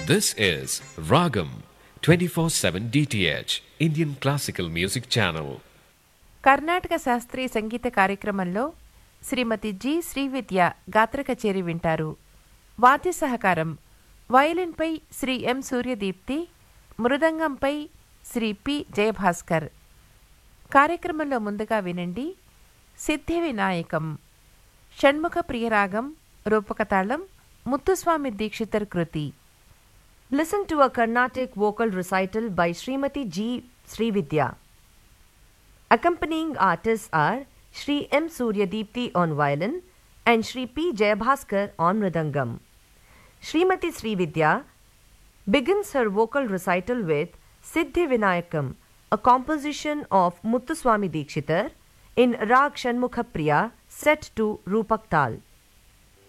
This is Ragam 24/7 DTH Indian Classical Music Channel. Karnataka శాస్త్రీయ సంగీత కార్యక్రమంలో శ్రీమతి G Srividya గాత్ర కచేరి వింటారు. వాద్య సహకారం వయలిన్పై శ్రీ ఎం సూర్యదీప్తి, మృదంగంపై శ్రీ పి జయభాస్కర్. కార్యక్రమంలో ముందుగా వినండి సిద్ధి వినాయకం, షణ్ముఖ ప్రియరాగం, రూపకతాళం ముత్తుస్వామి దీక్షితర్ కృతి. Listen to a Carnatic vocal recital by Srimati G. Srividya. Accompanying artists are Sri M. Suryadipti on violin and Sri P. Jayabhaskar on mridangam. Srimati Srividya begins her vocal recital with Siddhi Vinayakam, a composition of Muthuswami Dikshitar in Rag Shanmukha Priya set to Rupak Tal.